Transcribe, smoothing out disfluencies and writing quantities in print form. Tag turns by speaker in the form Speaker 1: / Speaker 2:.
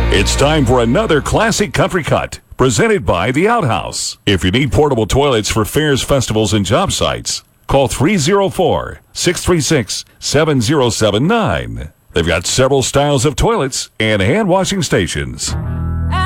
Speaker 1: It's time for another classic country cut, presented by The Outhouse. If you need portable toilets for fairs, festivals, and job sites, call 304-636-7079. They've got several styles of toilets and hand washing stations.